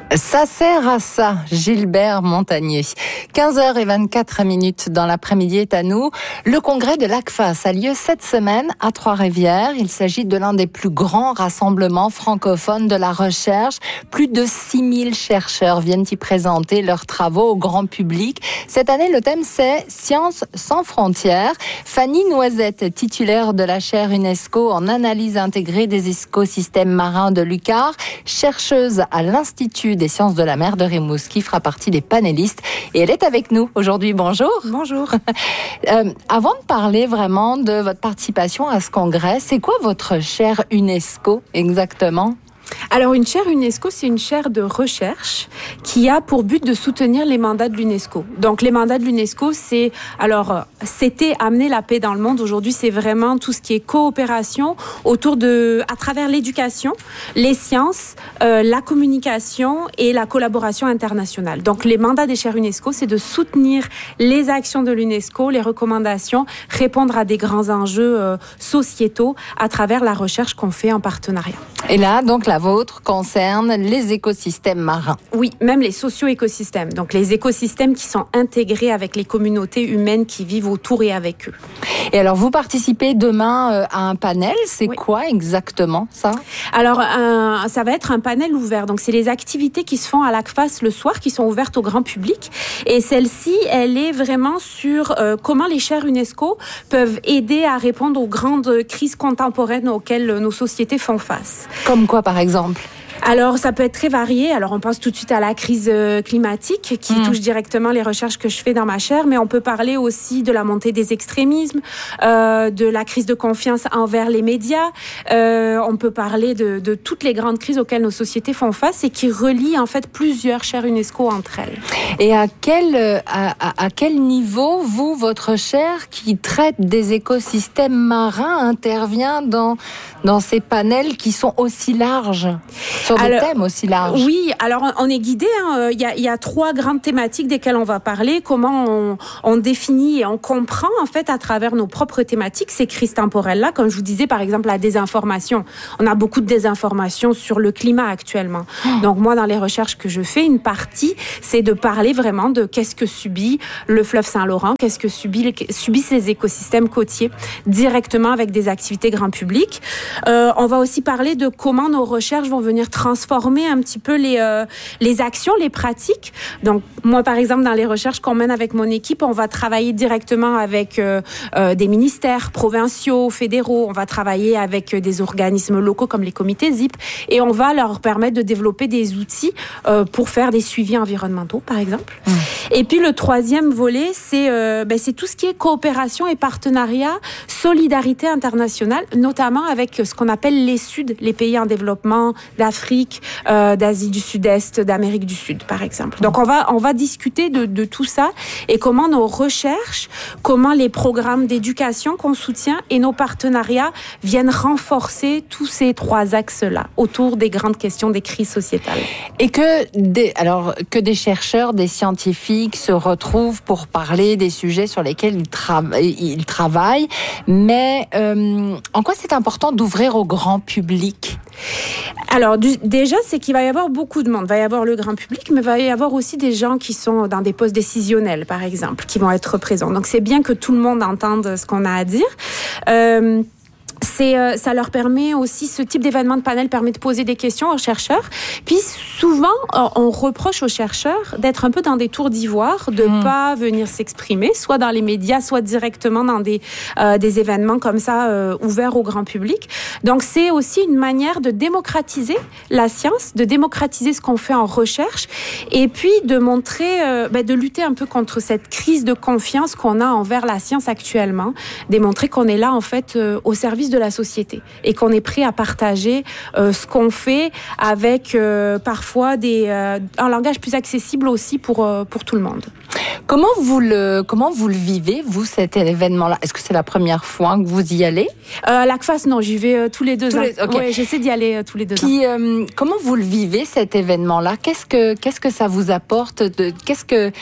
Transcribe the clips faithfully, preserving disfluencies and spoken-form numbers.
Ça sert à ça, Gilbert Montagnier. quinze heures vingt-quatre minutes dans l'après-midi est à nous. Le congrès de l'A C F A S a lieu cette semaine à Trois-Rivières. Il s'agit de l'un des plus grands rassemblements francophones de la recherche. Plus de six mille chercheurs viennent y présenter leurs travaux au grand public. Cette année, le thème c'est « Sciences sans frontières ». Fanny Noisette, titulaire de la chaire UNESCO en analyse intégrée des écosystèmes marins de l'U Q A R, chercheuse à l'Institut des sciences de la mer de Rimouski, fera partie des panélistes et elle est avec nous aujourd'hui. Bonjour. Bonjour. euh, avant de parler vraiment de votre participation à ce congrès, c'est quoi votre chaire UNESCO exactement ? Alors, une chaire UNESCO, c'est une chaire de recherche qui a pour but de soutenir les mandats de l'UNESCO. Donc, les mandats de l'UNESCO, c'est, alors, c'était amener la paix dans le monde. Aujourd'hui, c'est vraiment tout ce qui est coopération autour de, à travers l'éducation, les sciences, euh, la communication et la collaboration internationale. Donc, les mandats des chaires UNESCO, c'est de soutenir les actions de l'UNESCO, les recommandations, répondre à des grands enjeux euh, sociétaux à travers la recherche qu'on fait en partenariat. Et là, donc, la vôtre concerne les écosystèmes marins. Oui, même les socio-écosystèmes. Donc, les écosystèmes qui sont intégrés avec les communautés humaines qui vivent autour et avec eux. Et alors, vous participez demain à un panel. C'est oui. quoi exactement, ça ? Alors, un, ça va être un panel ouvert. Donc, c'est les activités qui se font à l'A C F A S le soir, qui sont ouvertes au grand public. Et celle-ci, elle est vraiment sur euh, comment les chaires UNESCO peuvent aider à répondre aux grandes crises contemporaines auxquelles nos sociétés font face. Comme quoi, par exemple ? Alors, ça peut être très varié. Alors, on pense tout de suite à la crise climatique qui mmh. touche directement les recherches que je fais dans ma chaire, mais on peut parler aussi de la montée des extrémismes, euh, de la crise de confiance envers les médias. Euh, on peut parler de, de toutes les grandes crises auxquelles nos sociétés font face et qui relient en fait plusieurs chaires UNESCO entre elles. Et à quel, à, à, à quel niveau, vous, votre chaire qui traite des écosystèmes marins intervient dans, dans ces panels qui sont aussi larges ? Sur des alors, thèmes aussi larges. Oui, alors on est guidé. Hein. Il y a, il y a trois grandes thématiques desquelles on va parler. Comment on, on définit et on comprend en fait à travers nos propres thématiques ces crises temporelles-là. Comme je vous disais, par exemple, la désinformation. On a beaucoup de désinformation sur le climat actuellement. Oh. Donc moi, dans les recherches que je fais, une partie, c'est de parler vraiment de qu'est-ce que subit le fleuve Saint-Laurent, qu'est-ce que subit les, subissent les écosystèmes côtiers directement avec des activités grand public. Euh, on va aussi parler de comment nos recherches vont venir transformer un petit peu les, euh, les actions, les pratiques. Donc, moi, par exemple, dans les recherches qu'on mène avec mon équipe, on va travailler directement avec euh, euh, des ministères provinciaux, fédéraux. On va travailler avec euh, des organismes locaux comme les comités Z I P et on va leur permettre de développer des outils euh, pour faire des suivis environnementaux, par exemple. Mmh. Et puis, le troisième volet, c'est, euh, ben, c'est tout ce qui est coopération et partenariat, solidarité internationale, notamment avec ce qu'on appelle les Suds, les pays en développement d'Afrique, euh, d'Asie du Sud-Est, d'Amérique du Sud, par exemple. Donc, on va, on va discuter de, de tout ça et comment nos recherches, comment les programmes d'éducation qu'on soutient et nos partenariats viennent renforcer tous ces trois axes-là autour des grandes questions des crises sociétales. Et que des, alors, que des chercheurs, des scientifiques se retrouvent pour parler des sujets sur lesquels ils, tra- ils travaillent. Mais euh, en quoi c'est important d'ouvrir au grand public ? Alors, du, déjà, c'est qu'il va y avoir beaucoup de monde. Il va y avoir le grand public, mais il va y avoir aussi des gens qui sont dans des postes décisionnels, par exemple, qui vont être présents. Donc, c'est bien que tout le monde entende ce qu'on a à dire. Euh, C'est, euh, ça leur permet aussi, ce type d'événement de panel permet de poser des questions aux chercheurs. Puis souvent, on reproche aux chercheurs d'être un peu dans des tours d'ivoire, de mmh. pas venir s'exprimer, soit dans les médias, soit directement dans des, euh, des événements comme ça, euh, ouverts au grand public. Donc c'est aussi une manière de démocratiser la science, de démocratiser ce qu'on fait en recherche, et puis de montrer, euh, ben, de lutter un peu contre cette crise de confiance qu'on a envers la science actuellement, démontrer qu'on est là en fait euh, au service de la société et qu'on est prêt à partager euh, ce qu'on fait avec euh, parfois des, euh, un langage plus accessible aussi pour, euh, pour tout le monde. Comment vous le, comment vous le vivez, vous, cet événement-là ? Est-ce que c'est la première fois que vous y allez ? euh, À l'A C F A S, non, j'y vais euh, tous les deux tous ans. Les, okay. Ouais, j'essaie d'y aller euh, tous les deux Puis, ans. Euh, comment vous le vivez, cet événement-là ? Qu'est-ce que, qu'est-ce que ça vous apporte de, qu'est-ce que,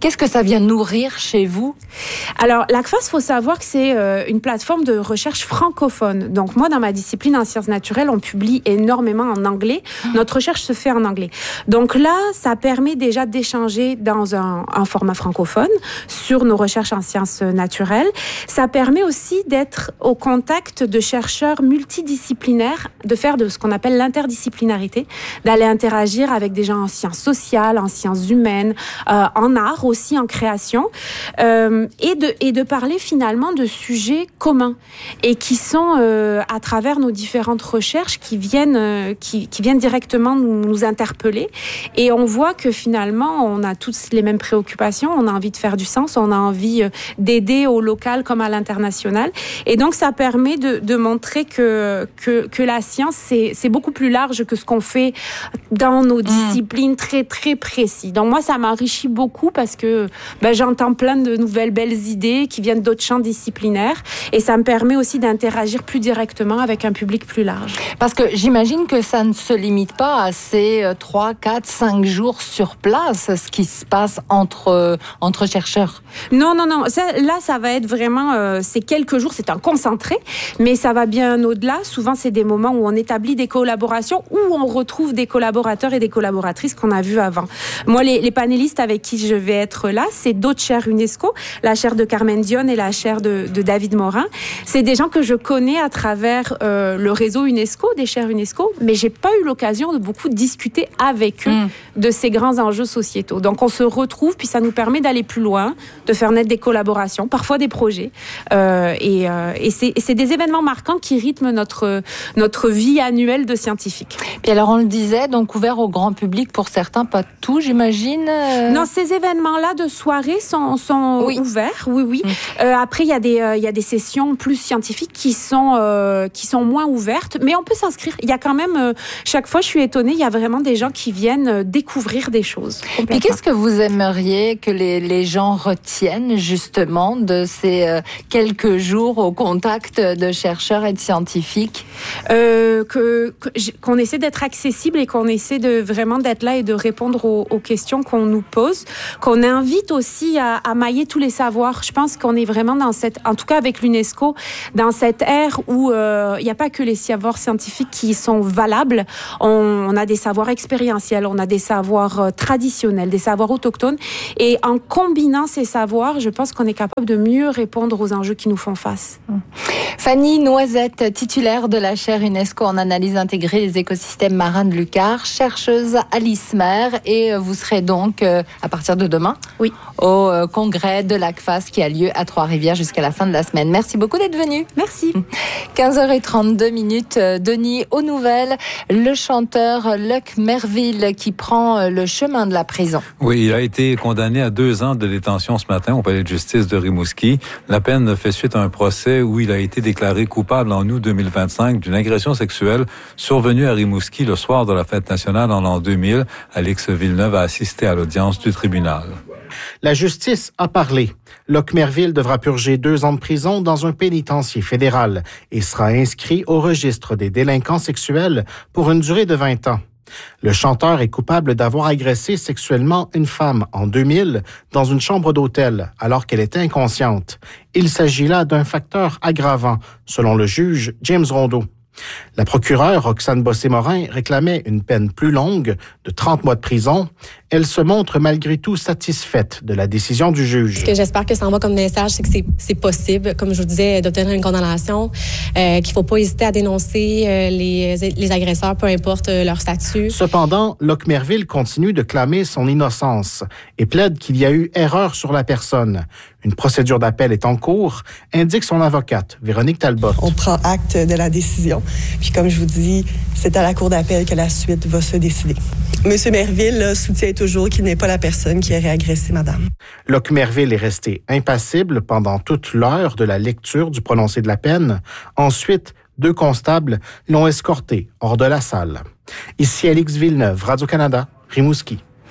Qu'est-ce que ça vient nourrir chez vous? Alors, l'A C F A S, il faut savoir que c'est euh, une plateforme de recherche francophone. Donc, moi, dans ma discipline en sciences naturelles, on publie énormément en anglais. Notre recherche se fait en anglais. Donc là, ça permet déjà d'échanger dans un, un format francophone sur nos recherches en sciences naturelles. Ça permet aussi d'être au contact de chercheurs multidisciplinaires, de faire de ce qu'on appelle l'interdisciplinarité, d'aller interagir avec des gens en sciences sociales, en sciences humaines, euh, en art aussi, en création, euh, et, de, et de parler finalement de sujets communs et qui sont, euh, à travers nos différentes recherches, qui viennent, euh, qui, qui viennent directement nous, nous interpeller. Et on voit que finalement, on a tous les mêmes préoccupations, on a envie de faire du sens, on a envie d'aider au local comme à l'international. Et donc, ça permet de, de montrer que, que, que la science, c'est, c'est beaucoup plus large que ce qu'on fait dans nos disciplines mmh. très, très précis. Donc, moi, ça m'enrichit beaucoup parce que ben, j'entends plein de nouvelles belles idées qui viennent d'autres champs disciplinaires et ça me permet aussi d'interagir plus directement avec un public plus large. Parce que j'imagine que ça ne se limite pas à ces trois, quatre, cinq jours sur place, ce qui se passe entre, entre chercheurs. Non, non, non. Ça, là, ça va être vraiment, euh, c'est quelques jours, c'est un concentré, mais ça va bien au-delà. Souvent, c'est des moments où on établit des collaborations, où on retrouve des collaborateurs et des collaboratrices qu'on a vus avant. Moi, les, les panélistes avec qui je vais être là, c'est d'autres chaires UNESCO, la chaire de Carmen Dionne et la chaire de, de David Morin. C'est des gens que je connais à travers euh, le réseau UNESCO, des chaires UNESCO, mais j'ai pas eu l'occasion de beaucoup discuter avec eux mmh. de ces grands enjeux sociétaux. Donc, on se retrouve, puis ça nous permet d'aller plus loin, de faire naître des collaborations, parfois des projets. Euh, et euh, et c'est, et c'est des événements marquants qui rythment notre, notre vie annuelle de scientifiques. Puis alors, on le disait, donc ouvert au grand public pour certains, pas tout, j'imagine euh... Non, ces événements-là de soirée sont, sont oui. ouverts, oui, oui. Mmh. Euh, après, il y a des, euh, il y a des sessions plus scientifiques qui sont, euh, qui sont moins ouvertes, mais on peut s'inscrire. Il y a quand même, euh, chaque fois, je suis étonnée, il y a vraiment des gens qui viennent découvrir des choses. Et qu'est-ce que vous aimeriez que les, les gens retiennent justement de ces euh, quelques jours au contact de chercheurs et de scientifiques? euh, que, que, qu'on essaie d'être accessible et qu'on essaie de vraiment d'être là et de répondre aux, aux questions qu'on nous pose, qu'on invite aussi à, à mailler tous les savoirs. Je pense qu'on est vraiment dans cette, en tout cas avec l'UNESCO, dans cette ère où euh, il n'y a pas que les savoirs scientifiques qui sont valables. On, on a des savoirs expérientiels, on a des savoirs euh, traditionnels, des savoirs autochtones. Et en combinant ces savoirs, je pense qu'on est capable de mieux répondre aux enjeux qui nous font face. Fanny Noisette, titulaire de la chaire UNESCO en analyse intégrée des écosystèmes marins de Lucar, chercheuse à l'ISMER, et vous serez donc, euh, à partir de demain, oui. au euh, congrès de l'A C F A S qui a lieu à Trois-Rivières jusqu'à la fin de la semaine. Merci beaucoup d'être venu. Merci. quinze heures trente-deux minutes, Denis, aux nouvelles, le chanteur Luc Merville qui prend le chemin de la prison. Oui, il a été condamné à deux ans de détention ce matin au palais de justice de Rimouski. La peine fait suite à un procès où il a été déclaré coupable en août deux mille vingt-cinq d'une agression sexuelle survenue à Rimouski le soir de la fête nationale en l'an deux mille. Alix Villeneuve a assisté à l'audience du tribunal. La justice a parlé. Luc Merville devra purger deux ans de prison dans un pénitencier fédéral et sera inscrit au registre des délinquants sexuels pour une durée de vingt ans. Le chanteur est coupable d'avoir agressé sexuellement une femme en deux mille dans une chambre d'hôtel alors qu'elle était inconsciente. Il s'agit là d'un facteur aggravant, selon le juge James Rondeau. La procureure Roxane Bossé-Morin réclamait une peine plus longue de trente mois de prison. Elle se montre malgré tout satisfaite de la décision du juge. Ce que j'espère que ça envoie comme message, c'est que c'est, c'est possible, comme je vous disais, d'obtenir une condamnation, euh, qu'il ne faut pas hésiter à dénoncer euh, les, les agresseurs, peu importe euh, leur statut. Cependant, Luc Merville continue de clamer son innocence et plaide qu'il y a eu erreur sur la personne. Une procédure d'appel est en cours, indique son avocate, Véronique Talbot. On prend acte de la décision. Puis comme je vous dis, c'est à la cour d'appel que la suite va se décider. Monsieur Merville là, soutient toujours qu'il n'est pas la personne qui aurait agressé madame. Luc Merville est resté impassible pendant toute l'heure de la lecture du prononcé de la peine. Ensuite, deux constables l'ont escorté hors de la salle. Ici Alix Villeneuve, Radio-Canada, Rimouski.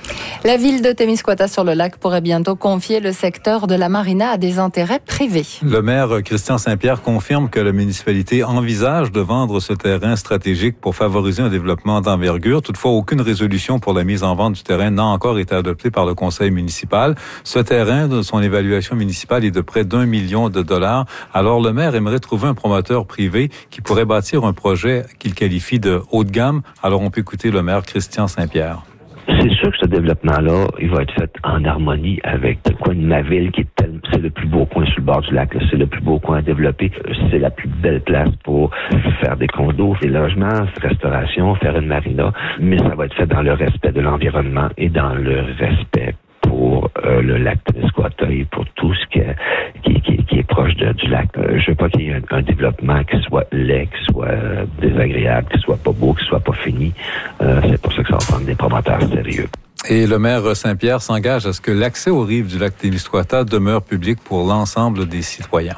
La ville de Témiscouata-sur-le-Lac pourrait bientôt confier le secteur de la marina à des intérêts privés. Le maire Christian Saint-Pierre confirme que la municipalité envisage de vendre ce terrain stratégique pour favoriser un développement d'envergure. Toutefois, aucune résolution pour la mise en vente du terrain n'a encore été adoptée par le conseil municipal. Ce terrain, de son évaluation municipale, est de près d'un million de dollars. Alors, le maire aimerait trouver un promoteur privé qui pourrait bâtir un projet qu'il qualifie de haut de gamme. Alors, on peut écouter le maire Christian Saint-Pierre. C'est sûr que ce développement-là, il va être fait en harmonie avec le coin de ma ville, qui est tel, c'est le plus beau coin sur le bord du lac, là, c'est le plus beau coin à développer, c'est la plus belle place pour faire des condos, des logements, restauration, faire une marina, mais ça va être fait dans le respect de l'environnement et dans le respect pour euh, le lac Témiscouata et pour tout ce qui est, qui, qui, qui est proche de, du lac. Euh, je veux pas qu'il y ait un, un développement qui soit laid, qui soit euh, désagréable, qui soit pas beau, qui soit pas fini. Euh, c'est pour ça que ça va prendre des promoteurs sérieux. Et le maire Saint-Pierre s'engage à ce que l'accès aux rives du lac Témiscouata demeure public pour l'ensemble des citoyens.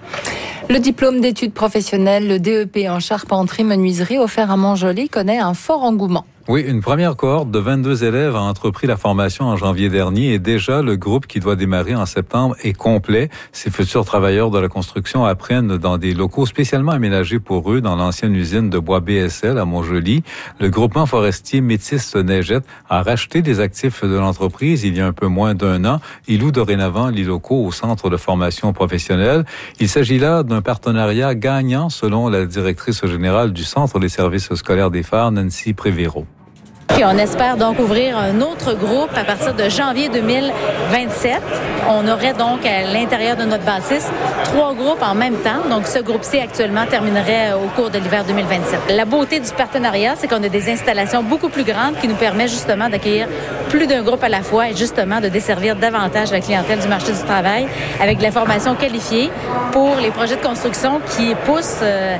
Le diplôme d'études professionnelles, le D E P en charpenterie-menuiserie offert à Montjoly connaît un fort engouement. Oui, une première cohorte de vingt-deux élèves a entrepris la formation en janvier dernier et déjà le groupe qui doit démarrer en septembre est complet. Ces futurs travailleurs de la construction apprennent dans des locaux spécialement aménagés pour eux dans l'ancienne usine de bois B S L à Montjoly. Le groupement forestier Métis Neigette a racheté les actifs de l'entreprise il y a un peu moins d'un an. Il loue dorénavant les locaux au centre de formation professionnelle. Il s'agit là d'un partenariat gagnant selon la directrice générale du Centre des services scolaires des Phares, Nancy Prévéro. Puis on espère donc ouvrir un autre groupe à partir de janvier deux mille vingt-sept. On aurait donc à l'intérieur de notre bâtisse trois groupes en même temps. Donc ce groupe-ci actuellement terminerait au cours de l'hiver deux mille vingt-sept. La beauté du partenariat, c'est qu'on a des installations beaucoup plus grandes qui nous permettent justement d'accueillir plus d'un groupe à la fois et justement de desservir davantage la clientèle du marché du travail avec de la formation qualifiée pour les projets de construction qui poussent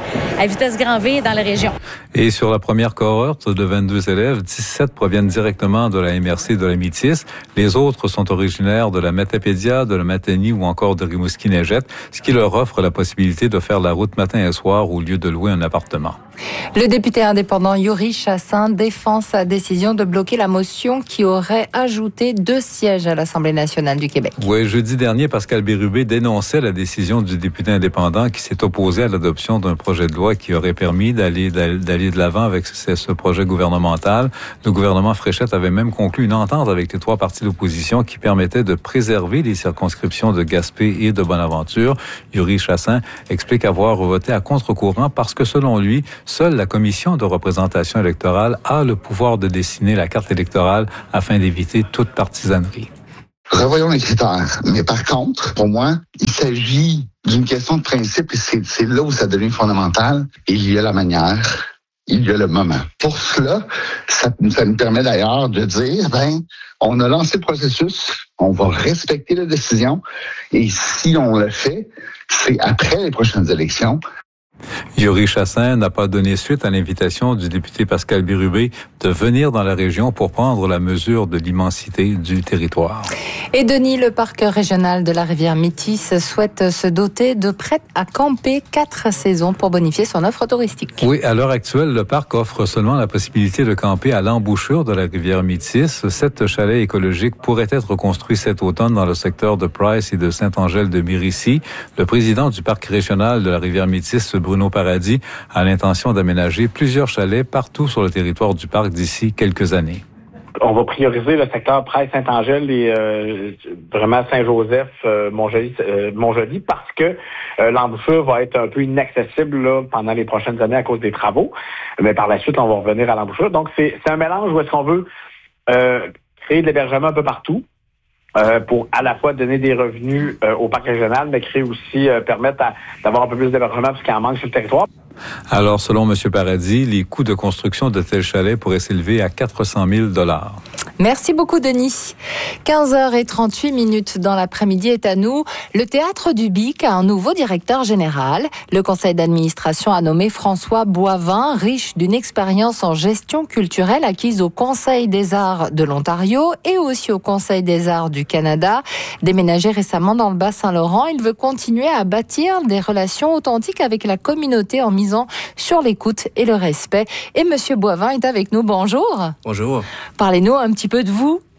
à vitesse grand V dans la région. Et sur la première cohorte de vingt-deux élèves, dix-sept proviennent directement de la M R C de la Métis. Les autres sont originaires de la Matapédia, de la Matanie ou encore de Rimouski-Neigette, ce qui leur offre la possibilité de faire la route matin et soir au lieu de louer un appartement. Le député indépendant Yuri Chassin défend sa décision de bloquer la motion qui aurait ajouté deux sièges à l'Assemblée nationale du Québec. Oui, jeudi dernier, Pascal Bérubé dénonçait la décision du député indépendant qui s'est opposé à l'adoption d'un projet de loi qui aurait permis d'aller, d'aller de l'avant avec ce projet gouvernemental. Le gouvernement Fréchette avait même conclu une entente avec les trois partis d'opposition qui permettait de préserver les circonscriptions de Gaspé et de Bonaventure. Yuri Chassin explique avoir voté à contre-courant parce que, selon lui, seule la commission de représentation électorale a le pouvoir de dessiner la carte électorale afin d'éviter toute partisanerie. Revoyons les critères. Mais par contre, pour moi, il s'agit d'une question de principe et c'est, c'est là où ça devient fondamental. Il y a la manière, il y a le moment. Pour cela, ça, ça nous permet d'ailleurs de dire, ben, on a lancé le processus, on va respecter la décision et si on le fait, c'est après les prochaines élections. Yuri Chassin n'a pas donné suite à l'invitation du député Pascal Bérubé de venir dans la région pour prendre la mesure de l'immensité du territoire. Et Denis, le parc régional de la rivière Métis souhaite se doter de prêts à camper quatre saisons pour bonifier son offre touristique. Oui, à l'heure actuelle, le parc offre seulement la possibilité de camper à l'embouchure de la rivière Métis. Sept chalets écologiques pourraient être construits cet automne dans le secteur de Price et de Saint-Angèle-de-Mérici. Le président du parc régional de la rivière Métis, Bruno Paradis, a l'intention d'aménager plusieurs chalets partout sur le territoire du parc d'ici quelques années. On va prioriser le secteur Price-Saint-Angèle et euh, vraiment Saint-Joseph, euh, Montjoly, euh, Montjoly parce que euh, l'embouchure va être un peu inaccessible là, pendant les prochaines années à cause des travaux. Mais par la suite, on va revenir à l'embouchure. Donc, c'est, c'est un mélange où est-ce qu'on veut euh, créer de l'hébergement un peu partout. Euh, pour à la fois donner des revenus euh, au parc régional, mais créer aussi, euh, permettre à, d'avoir un peu plus d'hébergement parce qu'il en manque sur le territoire. Alors, selon M. Paradis, les coûts de construction de tels chalets pourraient s'élever à quatre cent mille dollars. Merci beaucoup, Denis. quinze heures trente-huit minutes dans l'après-midi est à nous. Le Théâtre du Bic a un nouveau directeur général. Le conseil d'administration a nommé François Boivin, riche d'une expérience en gestion culturelle acquise au Conseil des arts de l'Ontario et aussi au Conseil des arts du Canada. Déménagé récemment dans le Bas-Saint-Laurent, il veut continuer à bâtir des relations authentiques avec la communauté en misant sur l'écoute et le respect. Et Monsieur Boivin est avec nous. Bonjour. Bonjour. Parlez-nous un petit peu de vous.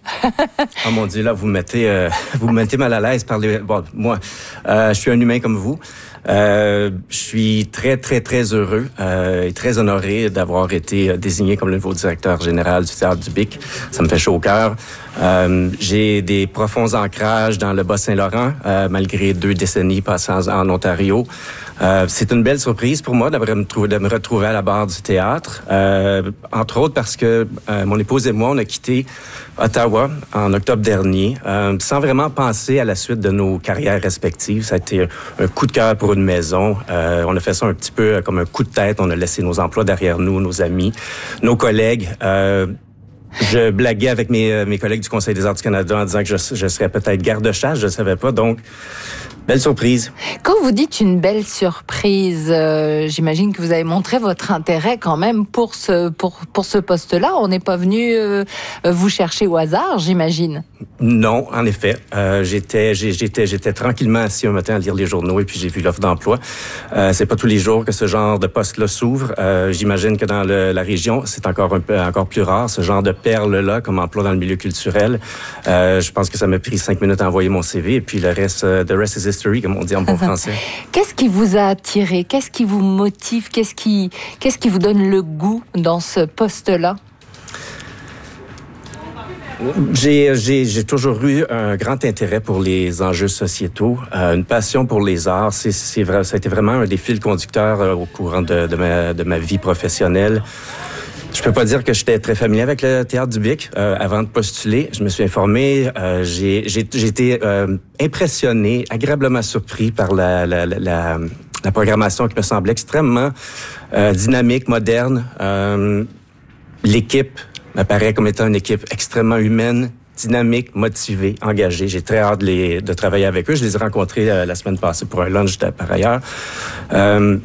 Oh mon Dieu, là, vous me mettez, euh, vous me mettez mal à l'aise par les... Bon, moi, euh, je suis un humain comme vous. Euh, je suis très, très, très heureux euh, et très honoré d'avoir été désigné comme le nouveau directeur général du Théâtre du Bic. Ça me fait chaud au cœur. Euh, j'ai des profonds ancrages dans le Bas-Saint-Laurent, euh, malgré deux décennies passées en, en Ontario. Euh, c'est une belle surprise pour moi de me, trouver, de me retrouver à la barre du théâtre, euh, entre autres parce que euh, mon épouse et moi, on a quitté Ottawa en octobre dernier, euh, sans vraiment penser à la suite de nos carrières respectives. Ça a été un coup de cœur pour une maison. Euh, on a fait ça un petit peu comme un coup de tête. On a laissé nos emplois derrière nous, nos amis, nos collègues. Euh, je blaguais avec mes, mes collègues du Conseil des arts du Canada en disant que je, je serais peut-être garde-chasse, je ne savais pas. Donc, belle surprise. Quand vous dites une belle surprise, euh, j'imagine que vous avez montré votre intérêt quand même pour ce pour pour ce poste-là. On n'est pas venu euh, vous chercher au hasard, j'imagine. Non, en effet. Euh, j'étais j'étais j'étais tranquillement assis un matin à lire les journaux et puis j'ai vu l'offre d'emploi. Euh, c'est pas tous les jours que ce genre de poste-là s'ouvre. Euh, j'imagine que dans le, la région, c'est encore un peu encore plus rare ce genre de perle-là comme emploi dans le milieu culturel. Euh, je pense que ça m'a pris cinq minutes à envoyer mon C V et puis le reste, uh, the rest is history, comme on dit en bon français. Qu'est-ce qui vous a attiré? Qu'est-ce qui vous motive? Qu'est-ce qui qu'est-ce qui vous donne le goût dans ce poste-là? J'ai, j'ai, j'ai toujours eu un grand intérêt pour les enjeux sociétaux, euh, une passion pour les arts. C'est, c'est vrai, ça a été vraiment un des fils conducteurs euh, au courant de, de, ma, de ma vie professionnelle. Je peux pas dire que j'étais très familier avec le Théâtre du Bic euh, avant de postuler. Je me suis informé, euh, j'ai, j'ai, j'ai été euh, impressionné, agréablement surpris par la, la, la, la, la programmation qui me semblait extrêmement euh, dynamique, moderne. Euh, l'équipe m'apparaît comme étant une équipe extrêmement humaine, dynamique, motivée, engagée. J'ai très hâte de, les, de travailler avec eux. Je les ai rencontrés euh, la semaine passée pour un lunch de, par ailleurs. Euh,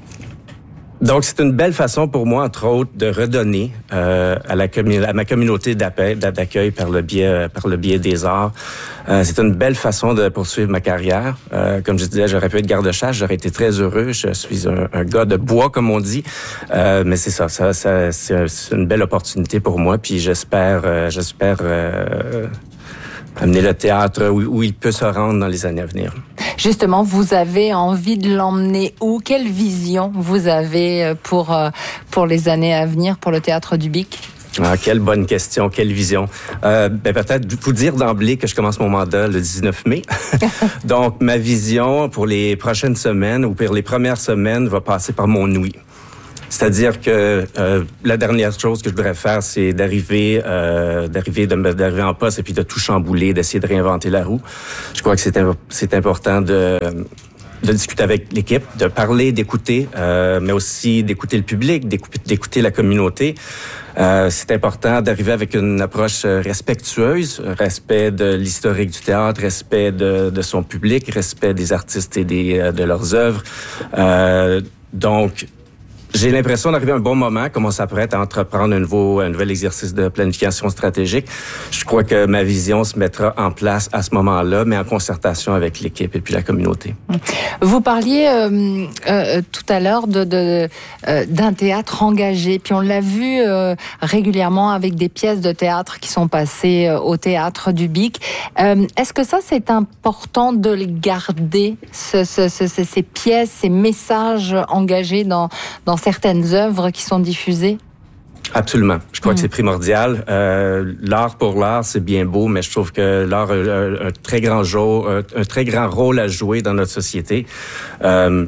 donc, c'est une belle façon pour moi, entre autres, de redonner euh, à, la commun- à ma communauté d'accueil par le biais, par le biais des arts. Euh, c'est une belle façon de poursuivre ma carrière. Euh, comme je disais, j'aurais pu être garde-chasse, j'aurais été très heureux. Je suis un, un gars de bois, comme on dit. Euh, mais c'est ça, ça, ça c'est, c'est une belle opportunité pour moi. Puis j'espère, euh, j'espère euh, amener le théâtre où, où il peut se rendre dans les années à venir. Justement, vous avez envie de l'emmener où? Quelle vision vous avez pour pour les années à venir pour le Théâtre du Bic? Ah, quelle bonne question, quelle vision. Euh, ben peut-être vous dire d'emblée que je commence mon mandat le dix-neuf mai. Donc, ma vision pour les prochaines semaines ou pour les premières semaines va passer par mon ouïe. C'est-à-dire que euh, la dernière chose que je voudrais faire, c'est d'arriver, euh, d'arriver, de, d'arriver en poste et puis de tout chambouler, d'essayer de réinventer la roue. Je crois que c'est, c'est important de, de discuter avec l'équipe, de parler, d'écouter, euh, mais aussi d'écouter le public, d'écouter, d'écouter la communauté. Euh, c'est important d'arriver avec une approche respectueuse, respect de l'historique du théâtre, respect de, de son public, respect des artistes et des, de leurs œuvres. Euh, donc, j'ai l'impression d'arriver à un bon moment, comme on s'apprête à entreprendre un nouveau, un nouvel exercice de planification stratégique. Je crois que ma vision se mettra en place à ce moment-là, mais en concertation avec l'équipe et puis la communauté. Vous parliez euh, euh, tout à l'heure de, de, euh, d'un théâtre engagé, puis on l'a vu euh, régulièrement avec des pièces de théâtre qui sont passées euh, au Théâtre du Bic. Euh, est-ce que ça, c'est important de le garder, ce, ce, ce, ces pièces, ces messages engagés dans, dans certaines œuvres qui sont diffusées? Absolument. Je crois mmh. que c'est primordial. Euh, l'art pour l'art, c'est bien beau, mais je trouve que l'art a un, un très grand jeu, un, un très grand rôle à jouer dans notre société. Euh,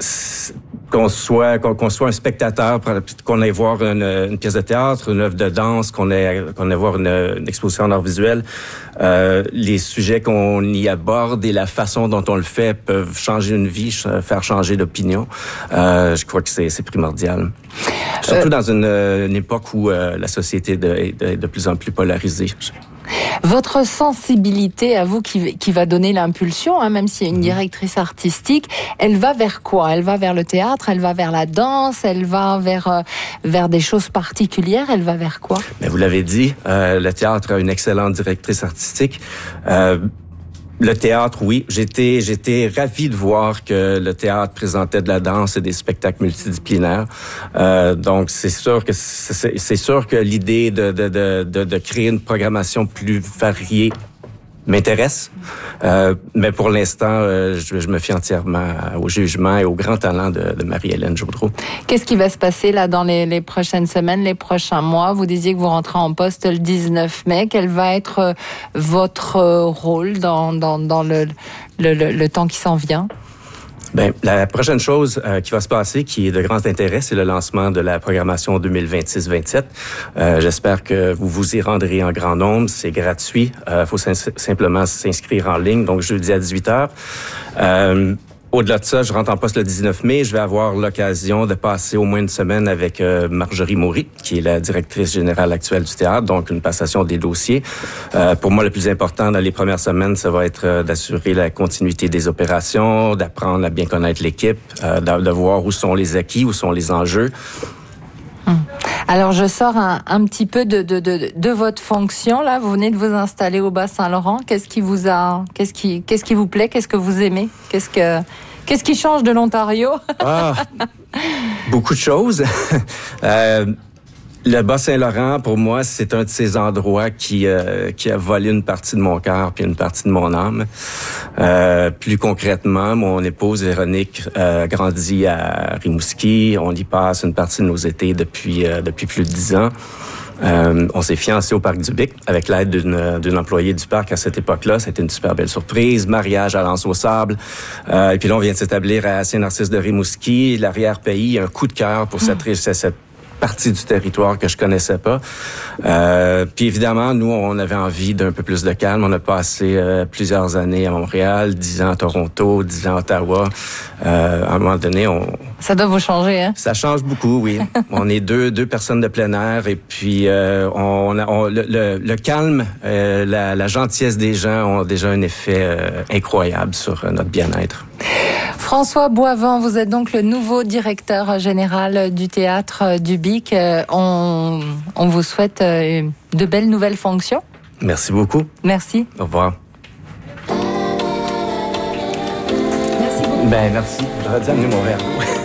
qu'on soit qu'on, qu'on soit un spectateur, qu'on aille voir une, une pièce de théâtre, une œuvre de danse, qu'on aille qu'on aille voir une, une exposition en art visuel, euh, les sujets qu'on y aborde et la façon dont on le fait peuvent changer une vie, faire changer d'opinion. Euh, je crois que c'est, c'est primordial. Surtout euh, dans une, une époque où euh, la société est de, est de plus en plus polarisée. Votre sensibilité, à vous, qui, qui va donner l'impulsion, hein, même s'il y a une directrice artistique, elle va vers quoi? Elle va vers le théâtre, elle va vers la danse, elle va vers, euh, vers des choses particulières, elle va vers quoi? Mais vous l'avez dit, euh, le théâtre a une excellente directrice artistique. Euh, Le théâtre, oui. J'étais, j'étais ravi de voir que le théâtre présentait de la danse et des spectacles multidisciplinaires. Euh, donc, c'est sûr que c'est, c'est sûr que l'idée de, de, de, de, de créer une programmation plus variée m'intéresse. Euh, mais pour l'instant, euh, je, je me fie entièrement au jugement et au grand talent de, de Marie-Hélène Gaudreault. Qu'est-ce qui va se passer là dans les, les prochaines semaines, les prochains mois? Vous disiez que vous rentrez en poste le dix-neuf mai. Quel va être euh, votre euh, rôle dans, dans, dans le, le, le, le temps qui s'en vient? Ben, la prochaine chose euh, qui va se passer, qui est de grand intérêt, c'est le lancement de la programmation deux mille vingt-six vingt-sept. Euh, j'espère que vous vous y rendrez en grand nombre. C'est gratuit. Il euh, faut sim- simplement s'inscrire en ligne, donc jeudi à dix-huit heures. Euh, Au-delà de ça, je rentre en poste le dix-neuf mai. Je vais avoir l'occasion de passer au moins une semaine avec euh, Marjorie Maury, qui est la directrice générale actuelle du théâtre, donc une passation des dossiers. Euh, pour moi, le plus important dans les premières semaines, ça va être euh, d'assurer la continuité des opérations, d'apprendre à bien connaître l'équipe, euh, de, de voir où sont les acquis, où sont les enjeux. Alors, je sors un, un petit peu de, de, de, de votre fonction. Là, vous venez de vous installer au Bas-Saint-Laurent. Qu'est-ce qui vous a, qu'est-ce qui, qu'est-ce qui vous plaît? Qu'est-ce que vous aimez? Qu'est-ce que, qu'est-ce qui change de l'Ontario? Ah, beaucoup de choses. euh, Le Bas-Saint-Laurent, pour moi, c'est un de ces endroits qui euh, qui a volé une partie de mon cœur puis une partie de mon âme. Euh, plus concrètement, mon épouse Véronique euh, grandit à Rimouski. On y passe une partie de nos étés depuis euh, depuis plus de dix ans. Euh, on s'est fiancés au Parc du Bic avec l'aide d'une, d'une employée du parc à cette époque-là. C'était une super belle surprise. Mariage à L'Anse-aux-Sables. Euh, et puis là, on vient de s'établir à Saint-Narcisse de Rimouski. L'arrière-pays, un coup de cœur pour cette, mmh. cette partie du territoire que je connaissais pas. Euh, puis évidemment, nous, on avait envie d'un peu plus de calme. On a passé euh, plusieurs années à Montréal, dix ans à Toronto, dix ans à Ottawa. Euh, à un moment donné, on... Ça doit vous changer, hein? Ça change beaucoup, oui. On est deux deux personnes de plein air et puis euh, on, on, le, le, le calme, euh, la, la gentillesse des gens ont déjà un effet euh, incroyable sur notre bien-être. François Boivin, vous êtes donc le nouveau directeur général du théâtre du Bic. On, on vous souhaite de belles nouvelles fonctions. Merci beaucoup. Merci. Au revoir. Merci beaucoup. Ben, merci. J'aurais dû amener mon verre d'eau.